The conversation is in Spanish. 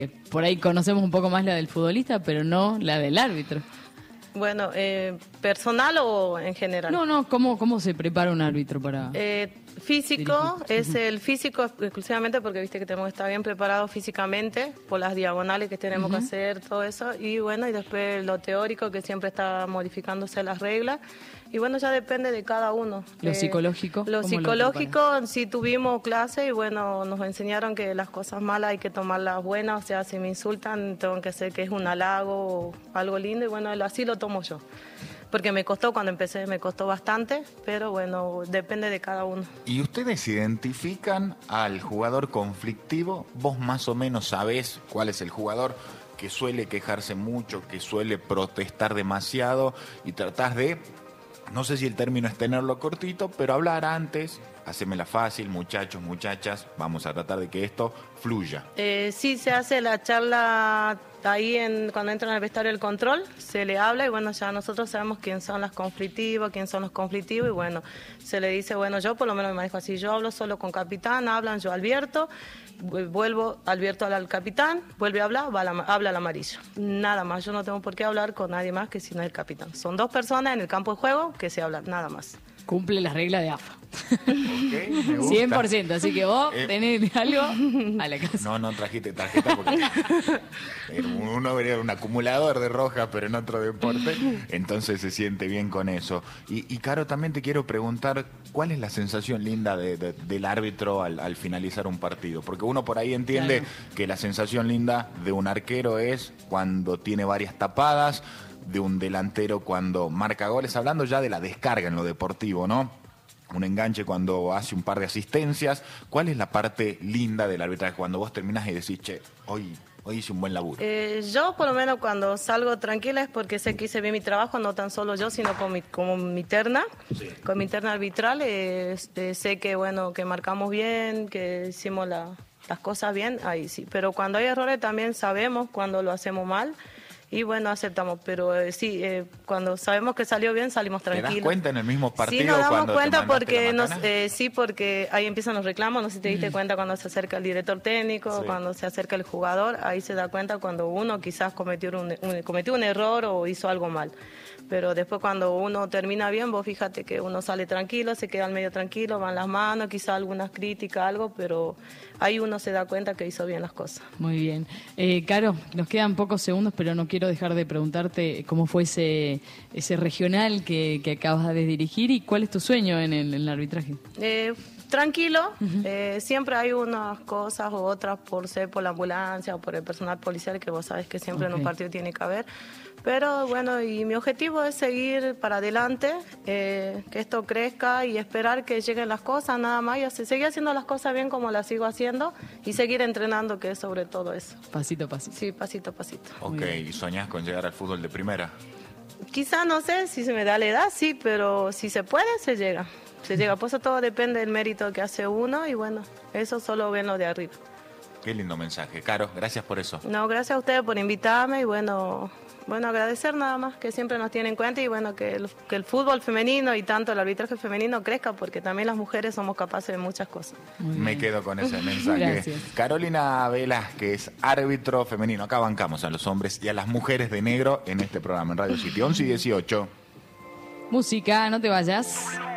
por ahí conocemos un poco más la del futbolista, pero no la del árbitro. Bueno, ¿personal o en general? No, ¿cómo se prepara un árbitro para...? Físico, dirigir? es el físico exclusivamente porque viste que tenemos que estar bien preparados físicamente por las diagonales que tenemos que hacer, todo eso. Y bueno, y después lo teórico que siempre está modificándose las reglas. Y bueno, ya depende de cada uno. ¿Lo psicológico? Lo psicológico, sí tuvimos clase y bueno, nos enseñaron que las cosas malas hay que tomarlas buenas. O sea, si me insultan, tengo que hacer que es un halago o algo lindo. Y bueno, así lo tomo yo. Porque me costó, cuando empecé me costó bastante, pero bueno, depende de cada uno. ¿Y ustedes identifican al jugador conflictivo? ¿Vos más o menos sabés cuál es el jugador que suele quejarse mucho, que suele protestar demasiado y tratás de, no sé si el término es tenerlo cortito, pero hablar antes, hacémela fácil, muchachos, muchachas, vamos a tratar de que esto fluya? Sí, se hace la charla ahí cuando entran al vestuario el control, se le habla y bueno, ya nosotros sabemos quién son los conflictivos y bueno, se le dice, bueno, yo por lo menos me manejo así, yo hablo solo con capitán, hablan, yo advierto, vuelvo, advierto al capitán, vuelve a hablar, habla al amarillo. Nada más, yo no tengo por qué hablar con nadie más que si no es el capitán. Son dos personas en el campo de juego que se hablan, nada más. Cumple las reglas de AFA. Okay, me gusta. 100%, así que vos tenés algo a la casa. No trajiste tarjeta porque uno vería un acumulador de rojas, pero en otro deporte, entonces se siente bien con eso. Y Caro, también te quiero preguntar, ¿cuál es la sensación linda del árbitro al finalizar un partido? Porque uno por ahí entiende que la sensación linda de un arquero es cuando tiene varias tapadas, de un delantero cuando marca goles, hablando ya de la descarga en lo deportivo, ¿no? Un enganche cuando hace un par de asistencias. ¿Cuál es la parte linda del arbitraje? Cuando vos terminás y decís, che, hoy hice un buen laburo. Yo por lo menos cuando salgo tranquila es porque sé que hice bien mi trabajo, no tan solo yo, sino con mi terna, con mi terna arbitral. Sé que bueno, que marcamos bien, que hicimos las cosas bien, ahí sí. Pero cuando hay errores también sabemos cuando lo hacemos mal. Y bueno, aceptamos, pero cuando sabemos que salió bien, salimos tranquilos. ¿Te das cuenta en el mismo partido? Sí, nos damos cuando cuenta porque ahí empiezan los reclamos, no sé si te diste cuenta cuando se acerca el director técnico, cuando se acerca el jugador, ahí se da cuenta cuando uno quizás cometió un error o hizo algo mal. Pero después cuando uno termina bien, vos fíjate que uno sale tranquilo, se queda al medio tranquilo, van las manos, quizás algunas críticas, algo, pero ahí uno se da cuenta que hizo bien las cosas. Muy bien. Caro, nos quedan pocos segundos, pero no quiero dejar de preguntarte cómo fue ese regional que acabas de dirigir y cuál es tu sueño en el arbitraje. Tranquilo, siempre hay unas cosas u otras por la ambulancia o por el personal policial que vos sabés que siempre en un partido tiene que haber. Pero bueno, y mi objetivo es seguir para adelante, que esto crezca y esperar que lleguen las cosas, nada más, y seguir haciendo las cosas bien como las sigo haciendo y seguir entrenando, que es sobre todo eso. Pasito a pasito. Sí, pasito a pasito. Ok, ¿y soñás con llegar al fútbol de primera? Quizá, no sé, si se me da la edad, sí, pero si se puede, se llega. Se llega, por eso todo depende del mérito que hace uno y bueno, eso solo ven lo de arriba. Qué lindo mensaje. Caro, gracias por eso. No, gracias a ustedes por invitarme y bueno, agradecer nada más que siempre nos tienen en cuenta y bueno, que el fútbol femenino y tanto el arbitraje femenino crezca porque también las mujeres somos capaces de muchas cosas. Me quedo con ese mensaje. Gracias. Carolina Velázquez, árbitro femenino. Acá bancamos a los hombres y a las mujeres de negro en este programa en Radio City 11 y 18. Música, no te vayas.